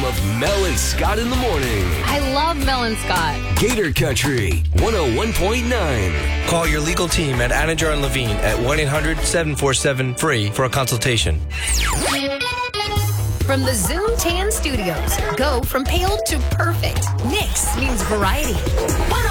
of Mel and Scott in the morning. I love Mel and Scott. Gator Country 101.9. Call your legal team at Anajar and Levine at 1-800-747-FREE for a consultation. From the Zoom Tan Studios, go from pale to perfect. Nix means variety.